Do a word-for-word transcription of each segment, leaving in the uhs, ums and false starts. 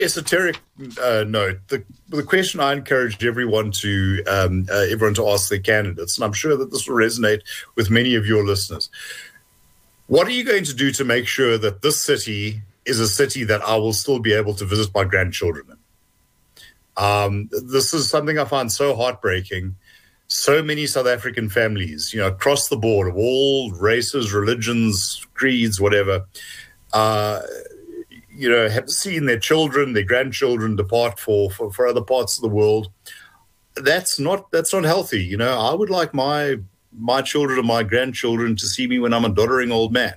esoteric uh, note, the the question I encouraged everyone to um, uh, everyone to ask their candidates, and I'm sure that this will resonate with many of your listeners. What are you going to do to make sure that this city is a city that I will still be able to visit my grandchildren in? Um, this is something I find so heartbreaking. So many South African families, you know, across the board, of all races, religions, creeds, whatever, uh, you know, have seen their children, their grandchildren depart for, for, for other parts of the world. That's not that's not healthy. You know, I would like my my children and my grandchildren to see me when I'm a doddering old man.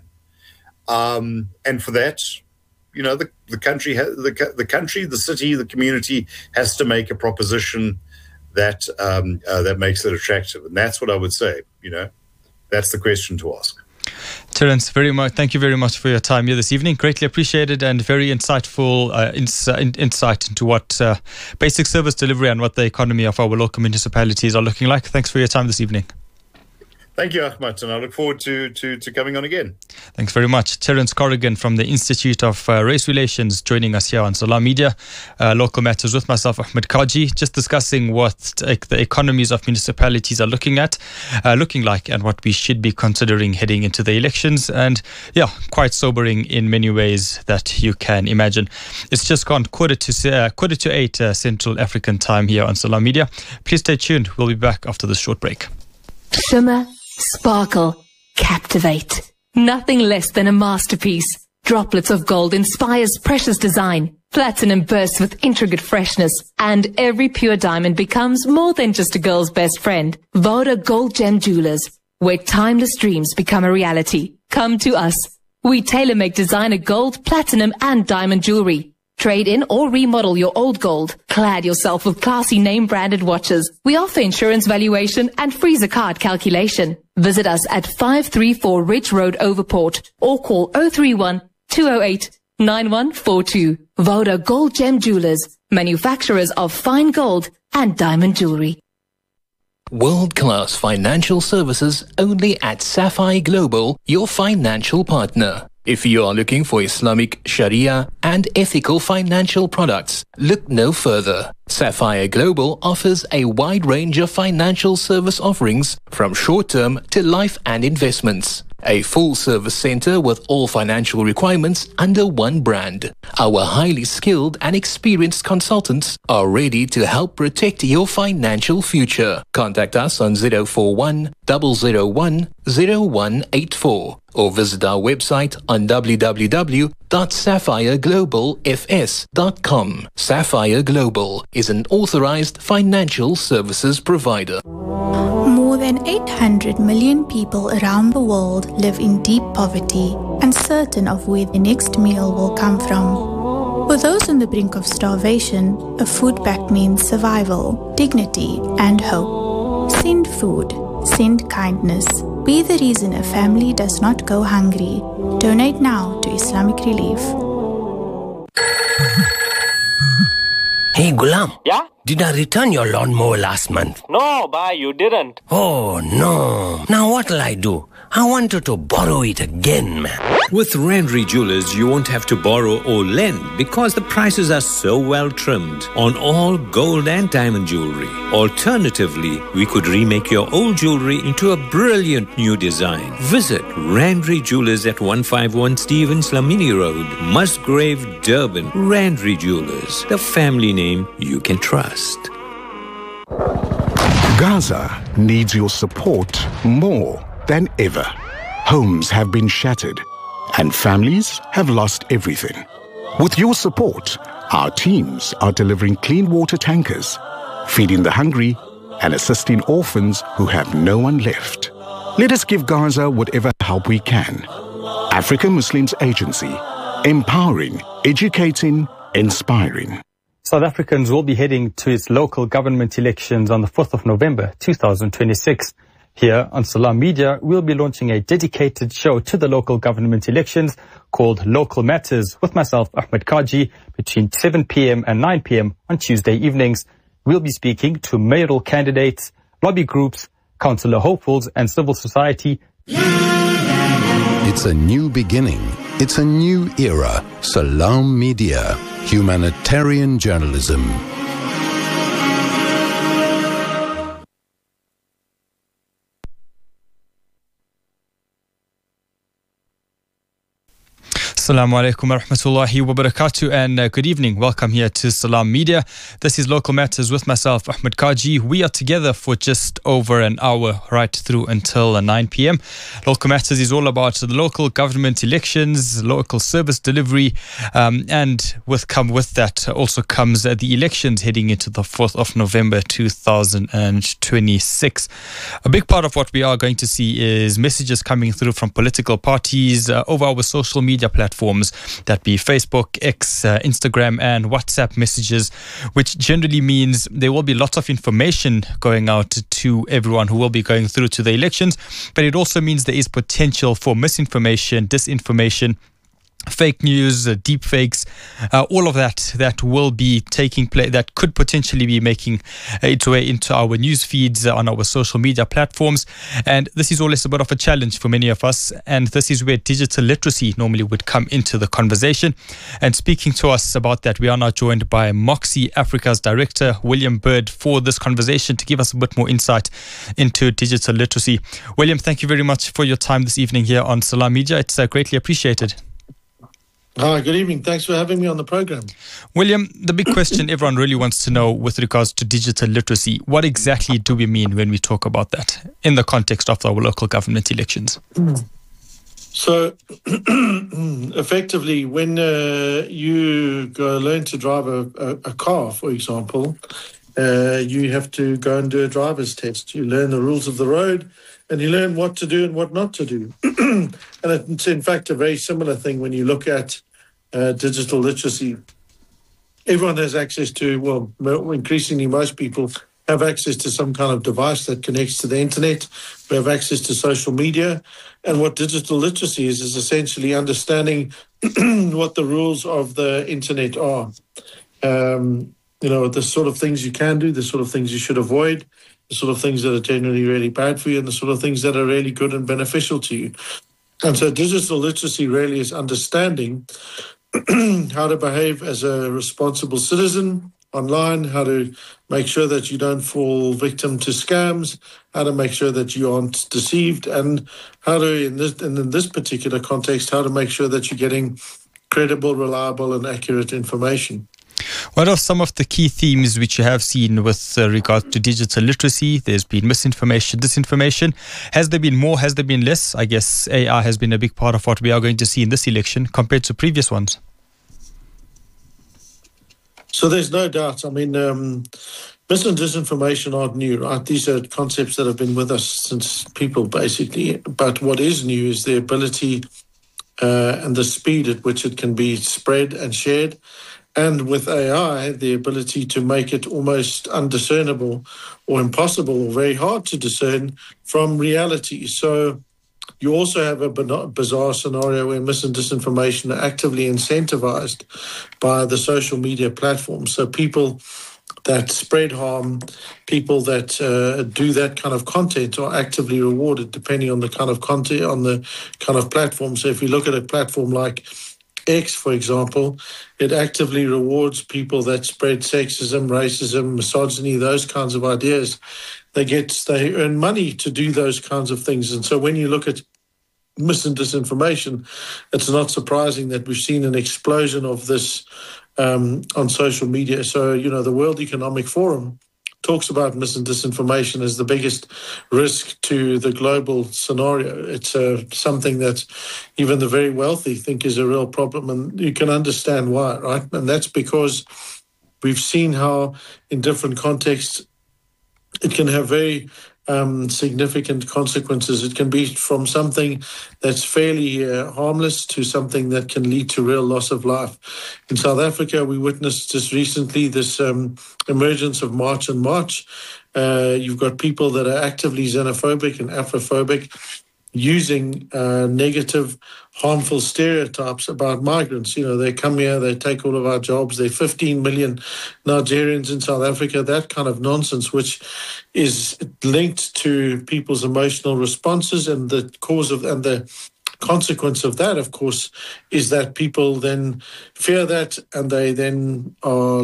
Um, and for that, you know, the, the country, ha- the, the country, the city, the community has to make a proposition that um, uh, that makes it attractive. And that's what I would say, you know, that's the question to ask. Terence, very much. Thank you very much for your time here this evening. Greatly appreciated and very insightful uh, ins- uh, in- insight into what uh, basic service delivery and what the economy of our local municipalities are looking like. Thanks for your time this evening. Thank you, Ahmed, and I look forward to, to, to coming on again. Thanks very much. Terence Corrigan from the Institute of uh, Race Relations joining us here on Salam Media. Uh, local Matters with myself, Ahmed Kaji, just discussing what uh, the economies of municipalities are looking at, uh, looking like, and what we should be considering heading into the elections. And yeah, quite sobering in many ways that you can imagine. It's just gone quarter to uh, quarter to eight uh, Central African time here on Salam Media. Please stay tuned. We'll be back after this short break. Shimmer, sparkle, captivate. Nothing less than a masterpiece. Droplets of gold inspires precious design. Platinum bursts with intricate freshness. And every pure diamond becomes more than just a girl's best friend. Voda Gold Gem Jewelers, where timeless dreams become a reality. Come to us. We tailor-make designer gold, platinum and diamond jewelry. Trade in or remodel your old gold. Clad yourself with classy name-branded watches. We offer insurance valuation and freezer card calculation. Visit us at five three four Ridge Road, Overport, or call oh three one, two oh eight, nine one four two. Voda Gold Gem Jewelers, manufacturers of fine gold and diamond jewelry. World-class financial services only at Sapphire Global, your financial partner. If you are looking for Islamic, Sharia and ethical financial products, look no further. Sapphire Global offers a wide range of financial service offerings from short-term to life and investments. A full-service center with all financial requirements under one brand. Our highly skilled and experienced consultants are ready to help protect your financial future. Contact us on zero four one, zero zero one, zero one eight four or visit our website on w w w dot sapphire global f s dot com. Sapphire Global is an authorized financial services provider. More than eight hundred million people around the world live in deep poverty, uncertain of where the next meal will come from. For those on the brink of starvation, a food pact means survival, dignity, and hope. Send food. Send kindness. Be the reason a family does not go hungry. Donate now to Islamic Relief. Hey, Gulam. Yeah? Did I return your lawnmower last month? No, bye, you didn't. Oh, no. Now what'll I do? I wanted to borrow it again, man. With Randry Jewelers, you won't have to borrow or lend because the prices are so well trimmed on all gold and diamond jewelry. Alternatively, we could remake your old jewelry into a brilliant new design. Visit Randry Jewelers at one fifty-one Stevens Lamini Road, Musgrave, Durban. Randry Jewelers, the family name you can trust. Gaza needs your support more than ever. Homes have been shattered and families have lost everything. With your support, our teams are delivering clean water tankers, feeding the hungry and assisting orphans who have no one left. Let us give Gaza whatever help we can. African Muslims Agency, empowering, educating, inspiring. South Africans will be heading to its local government elections on the fourth of November two thousand twenty-six. Here on Salam Media, we'll be launching a dedicated show to the local government elections called Local Matters with myself, Ahmed Kaji, between seven p.m. and nine p.m. on Tuesday evenings. We'll be speaking to mayoral candidates, lobby groups, councillor hopefuls and civil society. It's a new beginning. It's a new era. Salam Media. Humanitarian journalism. Assalamu alaikum wa rahmatullahi wa barakatuh, and uh, good evening. Welcome here to Salam Media. This is Local Matters with myself, Ahmed Kaji. We are together for just over an hour, right through until uh, nine p.m. Local Matters is all about the local government elections, local service delivery, um, and with come with that also comes uh, the elections heading into the fourth of November two thousand twenty-six. A big part of what we are going to see is messages coming through from political parties uh, over our social media platforms. Platforms, that be Facebook, X, uh, Instagram and WhatsApp messages, which generally means there will be lots of information going out to everyone who will be going through to the elections, but it also means there is potential for misinformation, disinformation, fake news, uh, deep fakes, uh, all of that that will be taking place, that could potentially be making uh, its way into our news feeds uh, on our social media platforms. And this is always a bit of a challenge for many of us, and this is where digital literacy normally would come into the conversation. And speaking to us about that, we are now joined by Moxie Africa's director, William Bird, for this conversation to give us a bit more insight into digital literacy. William, thank you very much for your time this evening here on Salam Media. It's uh, greatly appreciated. Hi, good evening. Thanks for having me on the program. William, the big question everyone really wants to know with regards to digital literacy, what exactly do we mean when we talk about that in the context of our local government elections? So, effectively, when uh, you go learn to drive a, a, a car, for example, uh, you have to go and do a driver's test. You learn the rules of the road, and you learn what to do and what not to do. And it's, in fact, a very similar thing when you look at uh, digital literacy. Everyone has access to, well, increasingly most people have access to some kind of device that connects to the internet. We have access to social media. And what digital literacy is, is essentially understanding what the rules of the internet are. Um, you know, the sort of things you can do, the sort of things you should avoid, the sort of things that are generally really bad for you, and the sort of things that are really good and beneficial to you. And so digital literacy really is understanding how to behave as a responsible citizen online, how to make sure that you don't fall victim to scams, how to make sure that you aren't deceived, and how to, in this, and in this particular context, how to make sure that you're getting credible, reliable, and accurate information. What are some of the key themes which you have seen with uh, regard to digital literacy? There's been misinformation, disinformation. Has there been more? Has there been less? I guess A I has been a big part of what we are going to see in this election compared to previous ones. So there's no doubt. I mean, um, mis and disinformation aren't new, right? These are concepts that have been with us since people, basically. But what is new is the ability uh, and the speed at which it can be spread and shared. And with A I, the ability to make it almost undiscernible or impossible or very hard to discern from reality. So you also have a bizarre scenario where mis and disinformation are actively incentivized by the social media platforms. So people that spread harm, people that uh, do that kind of content are actively rewarded depending on the kind of content, on the kind of platform. So if you look at a platform like X, for example, it actively rewards people that spread sexism, racism, misogyny, those kinds of ideas. They get, they earn money to do those kinds of things. And so when you look at mis and disinformation, it's not surprising that we've seen an explosion of this um, on social media. So, you know, the World Economic Forum talks about mis and disinformation as the biggest risk to the global scenario. It's uh, something that even the very wealthy think is a real problem, and you can understand why, right? And that's because we've seen how in different contexts it can have very um, significant consequences. It can be from something that's fairly uh, harmless to something that can lead to real loss of life. In South Africa, we witnessed just recently this um, emergence of March and March. Uh, you've got people that are actively xenophobic and Afrophobic, using uh, negative, harmful stereotypes about migrants. You know, they come here, they take all of our jobs. There are fifteen million Nigerians in South Africa, that kind of nonsense, which is linked to people's emotional responses and the cause of, and the consequence of that, of course, is that people then fear that, and they then are